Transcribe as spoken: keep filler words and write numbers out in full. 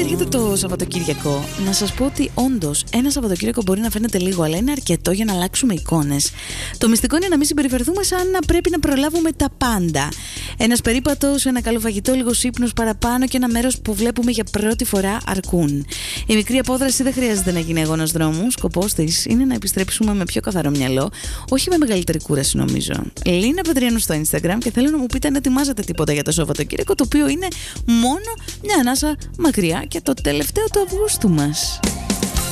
διερχείται το Σαββατοκύριακο, να σας πω ότι όντως ένα Σαββατοκύριακο μπορεί να φαίνεται λίγο, αλλά είναι αρκετό για να αλλάξουμε εικόνες. Το μυστικό είναι να μην συμπεριφερθούμε σαν να πρέπει να προλάβουμε τα πάντα. Ένας περίπατος, ένα καλό φαγητό, λίγος ύπνος παραπάνω και ένα μέρος που βλέπουμε για πρώτη φορά αρκούν. Η μικρή απόδραση δεν χρειάζεται να γίνει αγώνας δρόμου. Σκοπός της είναι να επιστρέψουμε με πιο καθαρό μυαλό, όχι με μεγαλύτερη κούραση, νομίζω. Λίνα Πετριανού στο Instagram και θέλω να μου πείτε αν ετοιμάζετε τίποτα για το Σαββατοκύριακο, το οποίο είναι μόνο μια ανάσα μακριά και το τελευταίο του Αυγούστου μας.